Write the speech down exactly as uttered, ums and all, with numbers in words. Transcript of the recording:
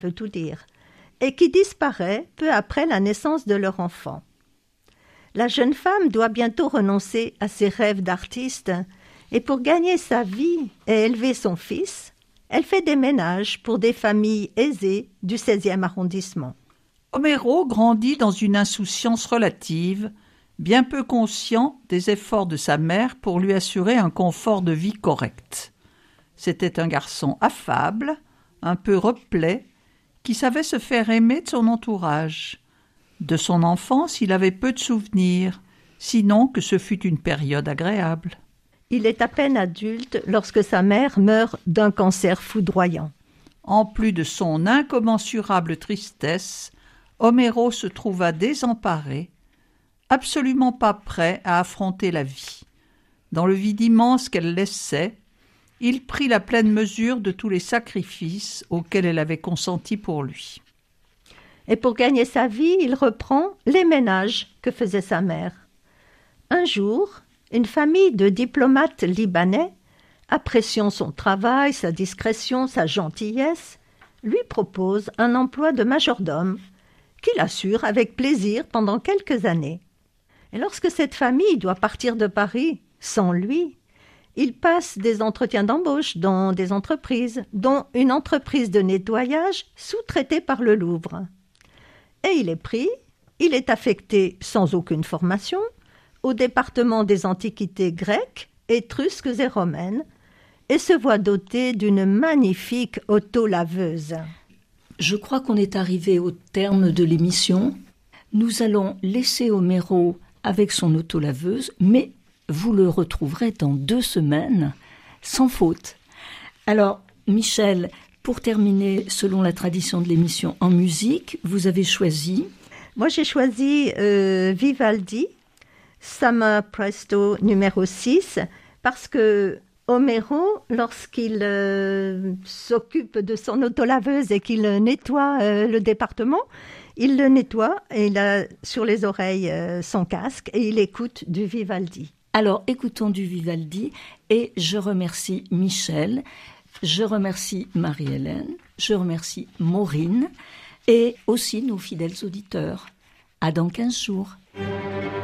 peut tout dire, et qui disparaît peu après la naissance de leur enfant. La jeune femme doit bientôt renoncer à ses rêves d'artiste, et pour gagner sa vie et élever son fils, elle fait des ménages pour des familles aisées du seizième arrondissement. Homero grandit dans une insouciance relative, bien peu conscient des efforts de sa mère pour lui assurer un confort de vie correct. C'était un garçon affable, un peu replet, qui savait se faire aimer de son entourage. De son enfance, il avait peu de souvenirs, sinon que ce fut une période agréable. Il est à peine adulte lorsque sa mère meurt d'un cancer foudroyant. En plus de son incommensurable tristesse, Homero se trouva désemparé, absolument pas prêt à affronter la vie. Dans le vide immense qu'elle laissait, il prit la pleine mesure de tous les sacrifices auxquels elle avait consenti pour lui. Et pour gagner sa vie, il reprend les ménages que faisait sa mère. Un jour, une famille de diplomates libanais, appréciant son travail, sa discrétion, sa gentillesse, lui propose un emploi de majordome qu'il assure avec plaisir pendant quelques années. Et lorsque cette famille doit partir de Paris sans lui, il passe des entretiens d'embauche dans des entreprises, dont une entreprise de nettoyage sous-traitée par le Louvre. Et il est pris, il est affecté sans aucune formation au département des antiquités grecques, étrusques et romaines, et se voit doté d'une magnifique autolaveuse. Je crois qu'on est arrivé au terme de l'émission. Nous allons laisser Homero avec son autolaveuse, mais vous le retrouverez dans deux semaines, sans faute. Alors, Michel, pour terminer, selon la tradition de l'émission en musique, vous avez choisi... Moi, j'ai choisi euh, Vivaldi, Summer Presto numéro six, parce que Homero, lorsqu'il euh, s'occupe de son autolaveuse et qu'il nettoie euh, le département, il le nettoie et il a sur les oreilles euh, son casque et il écoute du Vivaldi. Alors, écoutons du Vivaldi et je remercie Michel, je remercie Marie-Hélène, je remercie Maureen et aussi nos fidèles auditeurs. À dans quinze jours.